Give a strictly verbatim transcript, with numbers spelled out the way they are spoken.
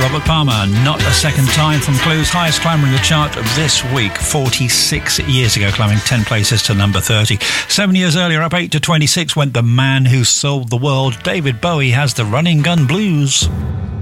Robert Palmer, Not a Second Time from Clue's highest climber in the chart of this week, forty-six years ago, climbing ten places to number thirty. Seven years earlier, up eight to twenty-six, went the man who sold the world. David Bowie has the Running Gun Blues.